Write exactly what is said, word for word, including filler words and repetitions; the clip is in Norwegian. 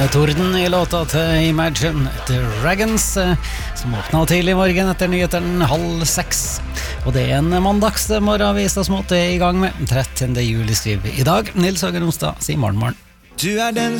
torden i låta til Imagine Dragons, som åpna tidlig i morgen etter nyheten halv seks. Og det er en mandagsmorgen vi så smått er i gang med. trettende juli skriver vi i dag. Nils Høger Onsdag sier morgen, morgen. Du er den